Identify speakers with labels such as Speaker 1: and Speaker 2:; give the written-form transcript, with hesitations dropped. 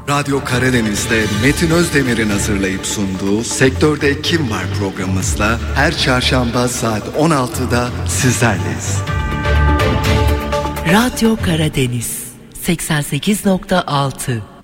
Speaker 1: Radyo Karadeniz'de Metin Özdemir'in hazırlayıp sunduğu Sektörde Kim Var programımızla her çarşamba saat 16'da sizlerleyiz.
Speaker 2: Radyo Karadeniz 88.6